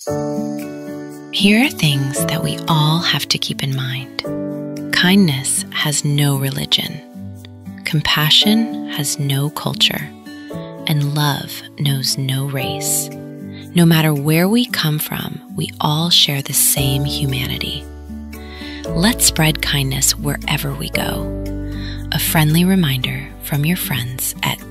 Here are things that we all have to keep in mind. Kindness has no religion. Compassion has no culture. And love knows no race. No matter where we come from, we all share the same humanity. Let's spread kindness wherever we go. A friendly reminder from your friends at